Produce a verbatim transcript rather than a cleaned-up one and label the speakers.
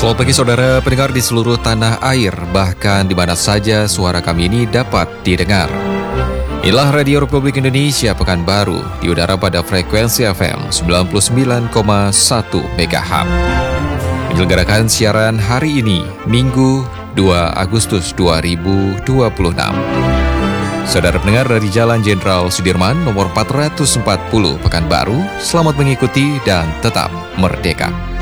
Speaker 1: Selamat pagi saudara pendengar di seluruh tanah air, bahkan di mana saja suara kami ini dapat didengar. Inilah Radio Republik Indonesia Pekanbaru di udara pada frekuensi F M sembilan puluh sembilan koma satu MHz. Menyelenggarakan siaran hari ini, Minggu dua Agustus dua ribu dua puluh enam. Saudara pendengar dari Jalan Jenderal Sudirman nomor empat ratus empat puluh Pekanbaru, selamat mengikuti dan tetap merdeka.